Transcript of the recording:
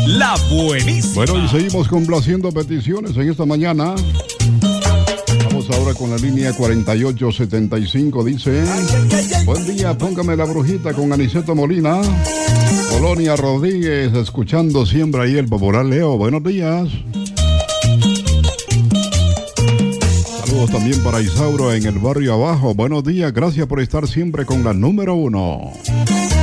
La buenísima. Bueno, y seguimos complaciendo peticiones en esta mañana. Vamos ahora con la línea 4875. Dice: buen día, póngame La Brujita con Aniceto Molina. Colonia Rodríguez, escuchando siempre ahí el popular Leo. Buenos días. Saludos también para Isauro en el barrio abajo. Buenos días, gracias por estar siempre con la número 1.